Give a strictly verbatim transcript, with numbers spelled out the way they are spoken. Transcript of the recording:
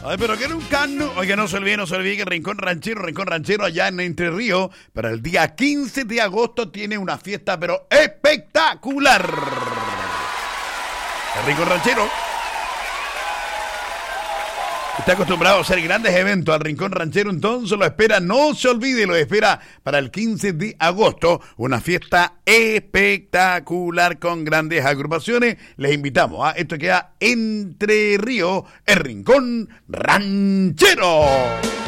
Ay, pero que era un cano. Oiga, no se olvide, no se olvide que Rincón Ranchero, Rincón Ranchero allá en Entre Ríos, para el día quince de agosto tiene una fiesta, pero espectacular. El Rincón Ranchero está acostumbrado a hacer grandes eventos al Rincón Ranchero, entonces lo espera, no se olvide, lo espera para el quince de agosto, una fiesta espectacular con grandes agrupaciones. Les invitamos, ¿eh? Esto queda Entre Ríos, el Rincón Ranchero.